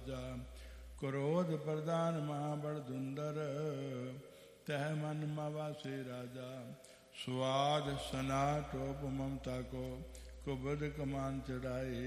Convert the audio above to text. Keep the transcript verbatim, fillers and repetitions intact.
बाजा। क्रोध प्रधान महाबड़ धुंधर, तह मन मावासी राजा। स्वाद सना टोप ममता को, कुबद कमान चढ़ाई।